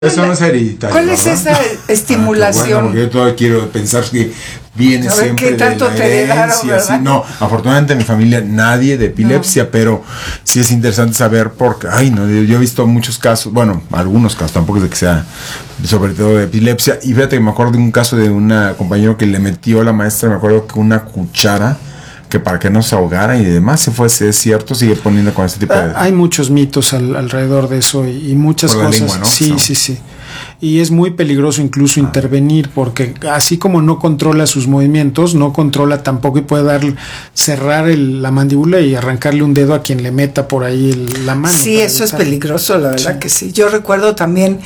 Eso no es hereditario. ¿Cuál es esa estimulación? Bueno, porque yo todavía quiero pensar que viene siempre qué tanto de la te heredaron, herencia. ¿verdad? Sí, no, afortunadamente en mi familia nadie de epilepsia, pero sí es interesante saber porque, yo he visto muchos casos, bueno, algunos casos, tampoco es de que sea sobre todo de epilepsia. Y fíjate que me acuerdo de un caso de una compañero que le metió a la maestra, me acuerdo que una cuchara, que para que no se ahogara y demás, es cierto, sigue poniendo con este tipo de... Hay muchos mitos alrededor de eso y muchas por la cosas. lengua, ¿no? Sí. Y es muy peligroso incluso intervenir, porque así como no controla sus movimientos, no controla tampoco y puede cerrar la mandíbula y arrancarle un dedo a quien le meta por ahí la mano. Sí, eso es peligroso, la verdad que sí. Yo recuerdo también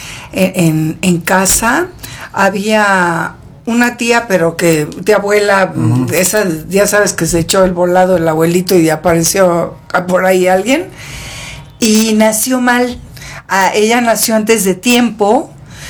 en casa había una tía, pero que de abuela, esa, ya sabes que se echó el volado el abuelito y apareció por ahí alguien y nació mal. Ella nació antes de tiempo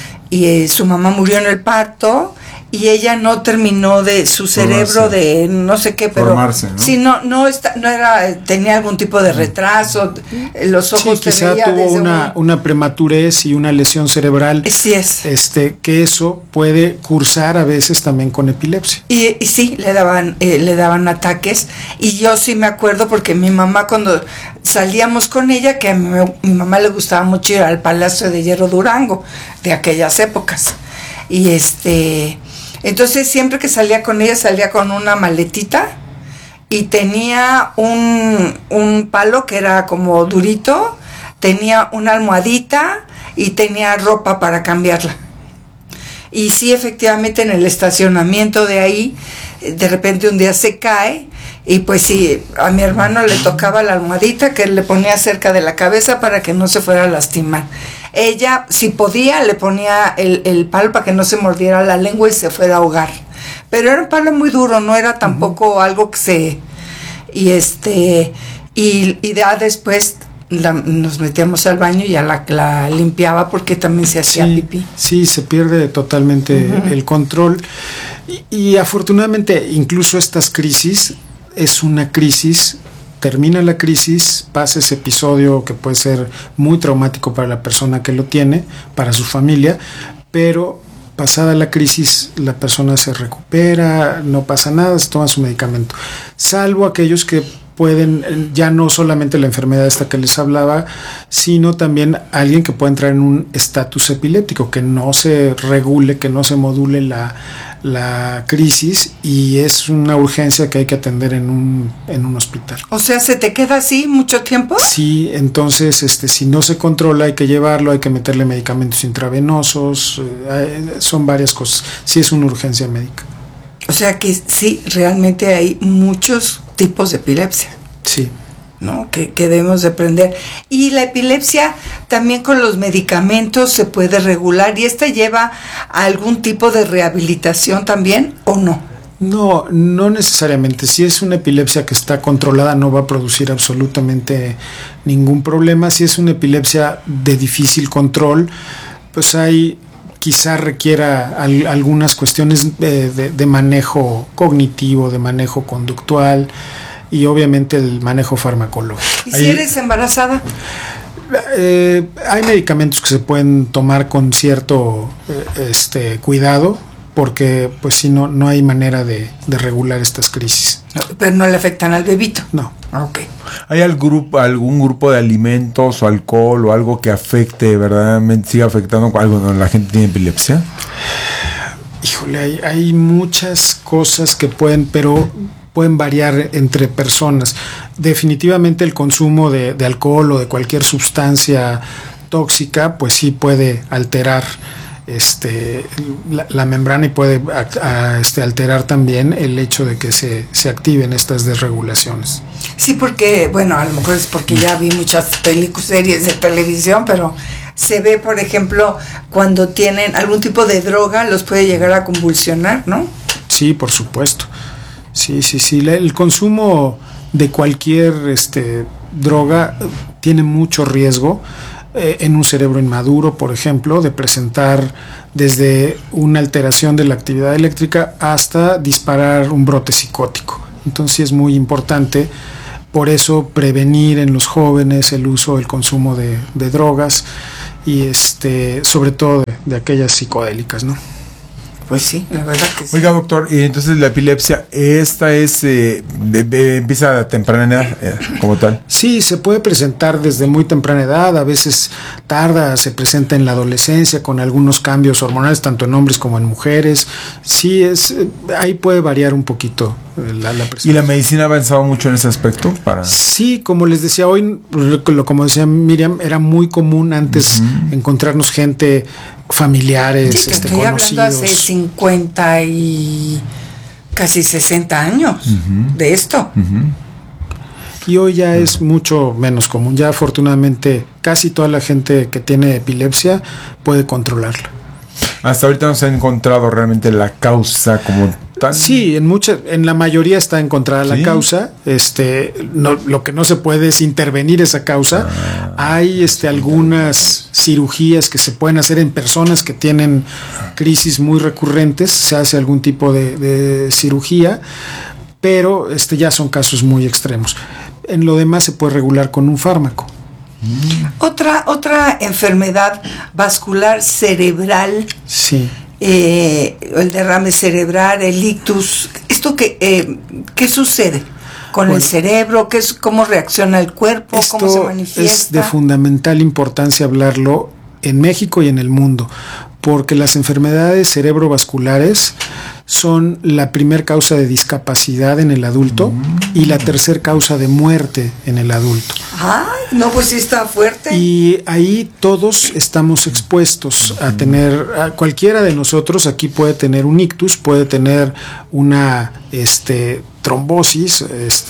y su mamá murió en el parto y ella no terminó de su cerebro de no sé qué, pero formarse, ¿no? Sí, no era, tenía algún tipo de retraso, los ojos sí, quizá tuvo una prematurez y una lesión cerebral. Sí es. Que eso puede cursar a veces también con epilepsia. Y sí, le daban ataques y yo sí me acuerdo porque mi mamá cuando salíamos con ella, que a mi mamá le gustaba mucho ir al Palacio de Hierro Durango de aquellas épocas y entonces siempre que salía con ella salía con una maletita y tenía un palo que era como durito, tenía una almohadita y tenía ropa para cambiarla. Y sí, efectivamente en el estacionamiento de ahí, de repente un día se cae y pues sí, a mi hermano le tocaba la almohadita que le ponía cerca de la cabeza para que no se fuera a lastimar. Ella, si podía, le ponía el palo para que no se mordiera la lengua y se fuera a ahogar. Pero era un palo muy duro, no era tampoco algo que se... Y ya después nos metíamos al baño y ya la limpiaba porque también se hacía pipí. Sí, se pierde totalmente el control. Y afortunadamente, incluso estas crisis, es una crisis... Termina la crisis, pasa ese episodio que puede ser muy traumático para la persona que lo tiene, para su familia, pero pasada la crisis la persona se recupera, no pasa nada, se toma su medicamento. Salvo aquellos que pueden, ya no solamente la enfermedad esta que les hablaba, sino también alguien que puede entrar en un estatus epiléptico, que no se regule, que no se module la crisis y es una urgencia que hay que atender en un hospital. O sea, ¿se te queda así mucho tiempo? Sí, entonces si no se controla hay que llevarlo, hay que meterle medicamentos intravenosos, son varias cosas. Sí, es una urgencia médica. O sea que sí, realmente hay muchos tipos de epilepsia. Sí. ¿No? Que debemos de aprender. Y la epilepsia también con los medicamentos se puede regular. ¿Y esta lleva a algún tipo de rehabilitación también o no? No necesariamente. Si es una epilepsia que está controlada no va a producir absolutamente ningún problema. Si es una epilepsia de difícil control, pues quizá requiera algunas cuestiones de manejo cognitivo, de manejo conductual y obviamente el manejo farmacológico. ¿Y si eres embarazada? Hay medicamentos que se pueden tomar con cierto cuidado, porque pues si no hay manera de regular estas crisis. Pero no le afectan al bebito. No. Okay. ¿Hay algún grupo de alimentos o alcohol o algo que afecte, verdaderamente siga afectando algo cuando la gente tiene epilepsia? Híjole, hay muchas cosas que pueden variar entre personas. Definitivamente el consumo de alcohol o de cualquier sustancia tóxica, pues sí puede alterar la membrana y puede alterar también el hecho de que se activen estas desregulaciones. Sí, porque, bueno, a lo mejor es porque ya vi muchas series de televisión, pero se ve, por ejemplo, cuando tienen algún tipo de droga, los puede llegar a convulsionar, ¿no? Sí, por supuesto. Sí. El consumo de cualquier droga tiene mucho riesgo en un cerebro inmaduro, por ejemplo, de presentar desde una alteración de la actividad eléctrica hasta disparar un brote psicótico. Entonces es muy importante, por eso, prevenir en los jóvenes el uso, el consumo de drogas. y sobre todo de aquellas psicodélicas, ¿no? Pues sí, la verdad que sí. Oiga, doctor, y entonces la epilepsia, esta es empieza a temprana edad como tal. Sí, se puede presentar desde muy temprana edad, a veces tarda, se presenta en la adolescencia con algunos cambios hormonales, tanto en hombres como en mujeres. Sí, ahí puede variar un poquito la presentación. ¿Y la medicina ha avanzado mucho en ese aspecto? Sí, como les decía hoy, como decía Miriam, era muy común antes encontrarnos gente, familiares, sí, que estoy conocidos. hablando hace 50 y casi 60 años de esto. Y hoy ya es mucho menos común. Ya afortunadamente casi toda la gente que tiene epilepsia puede controlarla. Hasta ahorita no se ha encontrado realmente la causa como tal. Sí, en la mayoría está encontrada la causa. Lo que no se puede es intervenir esa causa. Hay algunas cirugías que se pueden hacer en personas que tienen crisis muy recurrentes. Se hace algún tipo de cirugía, pero ya son casos muy extremos. En lo demás se puede regular con un fármaco. Otra enfermedad vascular cerebral. Sí. El derrame cerebral, el ictus. ¿Esto qué sucede con el cerebro? ¿Cómo reacciona el cuerpo? ¿Cómo se manifiesta? Es de fundamental importancia hablarlo en México y en el mundo, porque las enfermedades cerebrovasculares son la primer causa de discapacidad en el adulto y la tercer causa de muerte en el adulto. Ay, no, pues sí está fuerte. Y ahí todos estamos expuestos a cualquiera de nosotros aquí puede tener un ictus, puede tener una trombosis,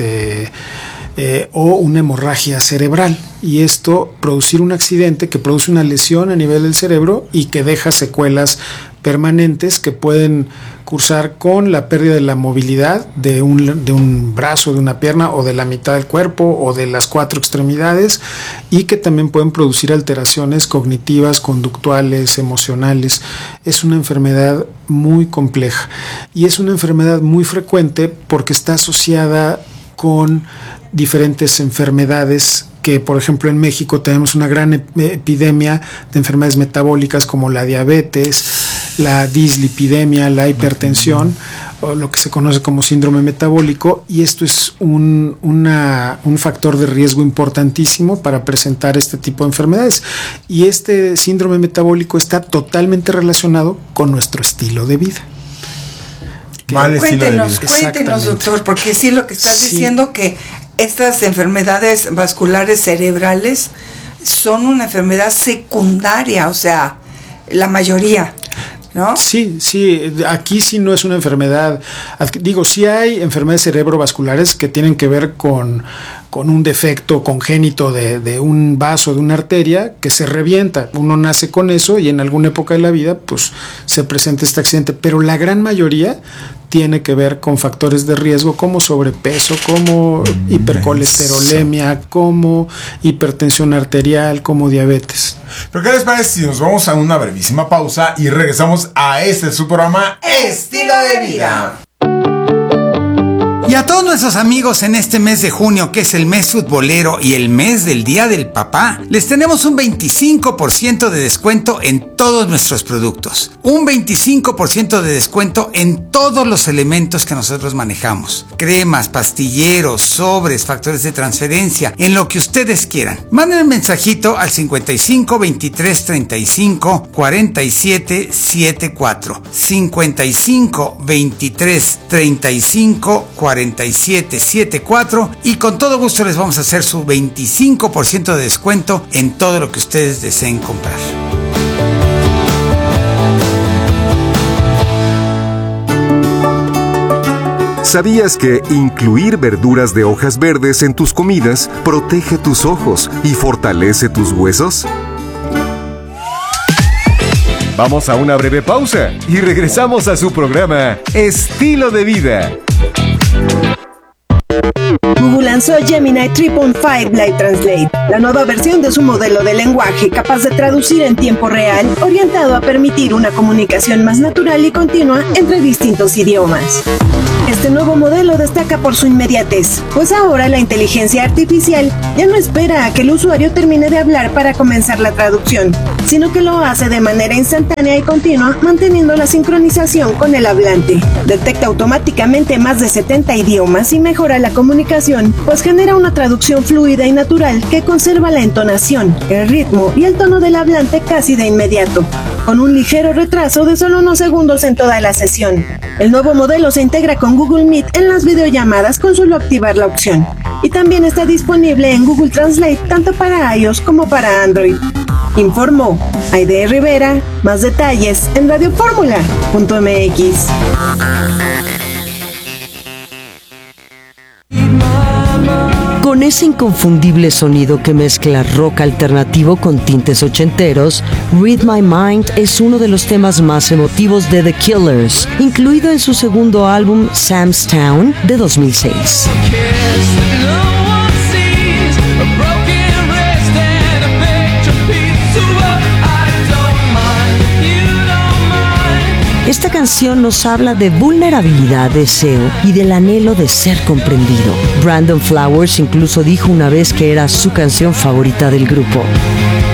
o una hemorragia cerebral, y esto producir un accidente que produce una lesión a nivel del cerebro y que deja secuelas permanentes que pueden cursar con la pérdida de la movilidad de un brazo, de una pierna o de la mitad del cuerpo o de las 4 extremidades, y que también pueden producir alteraciones cognitivas, conductuales, emocionales. Es una enfermedad muy compleja y es una enfermedad muy frecuente porque está asociada con diferentes enfermedades que, por ejemplo, en México tenemos una gran epidemia de enfermedades metabólicas como la diabetes, la dislipidemia, la hipertensión, o lo que se conoce como síndrome metabólico, y esto es un factor de riesgo importantísimo para presentar este tipo de enfermedades. Y este síndrome metabólico está totalmente relacionado con nuestro estilo de vida. Cuéntenos, doctor, porque sí, lo que estás diciendo, que estas enfermedades vasculares cerebrales son una enfermedad secundaria, o sea, la mayoría, ¿no? Sí, aquí sí no es una enfermedad, sí hay enfermedades cerebrovasculares que tienen que ver con un defecto congénito de un vaso, de una arteria que se revienta. Uno nace con eso y en alguna época de la vida pues se presenta este accidente, pero la gran mayoría tiene que ver con factores de riesgo como sobrepeso, como hipercolesterolemia, como hipertensión arterial, como diabetes. ¿Pero qué les parece si nos vamos a una brevísima pausa y regresamos a su programa Estilo de Vida? Y a todos nuestros amigos en este mes de junio, que es el mes futbolero y el mes del Día del Papá, les tenemos un 25% de descuento en todos nuestros productos. Un 25% de descuento en todos los elementos que nosotros manejamos. Cremas, pastilleros, sobres, factores de transferencia, en lo que ustedes quieran. Manden un mensajito al 55 23 35 47 74. 55 23 35 4774, y con todo gusto les vamos a hacer su 25% de descuento en todo lo que ustedes deseen comprar. ¿Sabías que incluir verduras de hojas verdes en tus comidas protege tus ojos y fortalece tus huesos? Vamos a una breve pausa y regresamos a su programa Estilo de Vida. Google lanzó Gemini 3.5 Live Translate, la nueva versión de su modelo de lenguaje capaz de traducir en tiempo real, orientado a permitir una comunicación más natural y continua entre distintos idiomas. Este nuevo modelo destaca por su inmediatez, pues ahora la inteligencia artificial ya no espera a que el usuario termine de hablar para comenzar la traducción, sino que lo hace de manera instantánea y continua, manteniendo la sincronización con el hablante. Detecta automáticamente más de 70 idiomas y mejora la comunicación, pues genera una traducción fluida y natural que conserva la entonación, el ritmo y el tono del hablante casi de inmediato, con un ligero retraso de solo unos segundos en toda la sesión. El nuevo modelo se integra con Google Meet en las videollamadas con solo activar la opción, y también está disponible en Google Translate tanto para iOS como para Android. Informó Aide Rivera. Más detalles en radioformula.mx. Con ese inconfundible sonido que mezcla rock alternativo con tintes ochenteros, Read My Mind es uno de los temas más emotivos de The Killers, incluido en su segundo álbum Sam's Town de 2006. Esta canción nos habla de vulnerabilidad, deseo y del anhelo de ser comprendido. Brandon Flowers incluso dijo una vez que era su canción favorita del grupo.